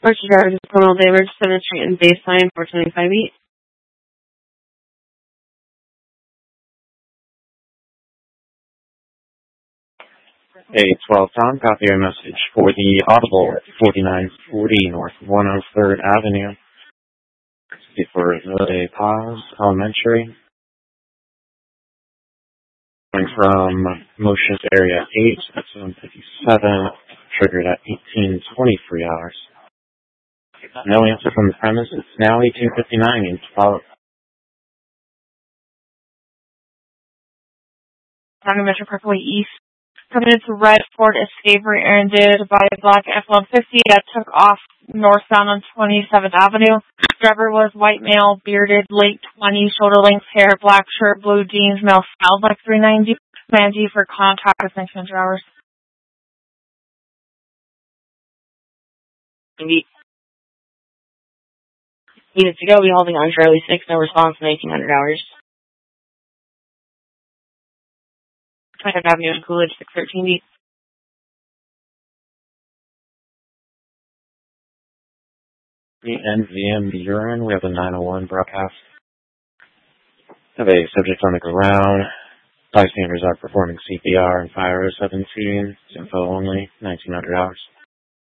Archie Driver, criminal damage, 7th Street and baseline, 425 east. Hey, 12 Tom, copy your message for the Audible 4940 North 103rd Avenue. For a pause, elementary. Coming from Motions Area 8 at 757, triggered at 18:23 hours. No answer from the premise. It's now 18:59 and 12. Talking Metro Parkway East. Coming into Red Ford Escape rear-ended by a black F-150 that took off northbound on 27th Avenue. Driver was white male, bearded, late 20s, shoulder-length hair, black shirt, blue jeans, male styled like 390. Mandy for contact with 900 hours. Units to go, be holding on Charlie 6, no response in 1800 hours. 27th Avenue and Coolidge, 613 beat. The NVM urine, we have a 901 broadcast. Have a subject on the ground. Bystanders are performing CPR and fire 17. Info only, 1900 hours.